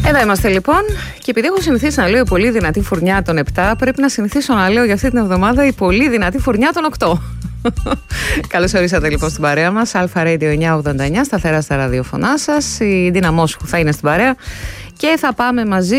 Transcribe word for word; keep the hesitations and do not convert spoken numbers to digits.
Εδώ είμαστε λοιπόν, και επειδή έχω συνηθίσει να λέω η πολύ δυνατή φουρνιά των επτά, πρέπει να συνηθίσω να λέω για αυτή την εβδομάδα η πολύ δυνατή φουρνιά των οκτώ. Καλώς ορίσατε λοιπόν στην παρέα μας. Αλφα Radio εννιακόσια ογδόντα εννιά, σταθερά στα ραδιοφωνά σας. Η Ντίνα Μόσχου θα είναι στην παρέα και θα πάμε μαζί